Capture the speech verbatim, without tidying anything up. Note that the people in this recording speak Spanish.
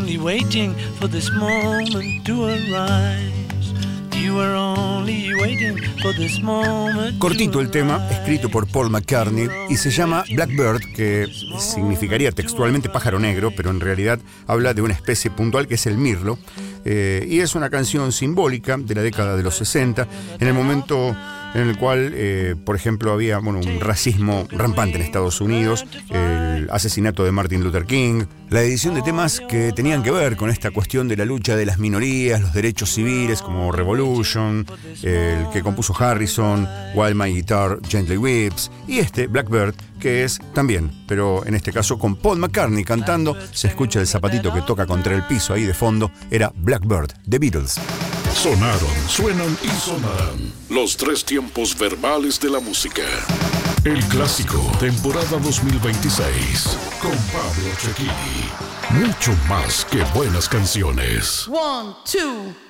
only waiting for this moment to arise. You were only waiting for this moment. Cortito el tema, escrito por Paul McCartney, y se llama Blackbird, que significaría textualmente pájaro negro, pero en realidad habla de una especie puntual que es el mirlo. Eh, y es una canción simbólica de la década de los sesenta, en el momento en el cual, eh, por ejemplo, había bueno, un racismo rampante en Estados Unidos, el asesinato de Martin Luther King, la edición de temas que tenían que ver con esta cuestión de la lucha de las minorías, los derechos civiles, como Revolution, el que compuso Harrison, While My Guitar Gently Weeps, y este, Blackbird, que es también, pero en este caso con Paul McCartney cantando. Se escucha el zapatito que toca contra el piso ahí de fondo, era Blackbird, The Beatles. Sonaron, suenan y sonarán los tres tiempos verbales de la música. El clásico, temporada dos mil veintiséis, con Pablo Cecchini. Mucho más que buenas canciones. One, two.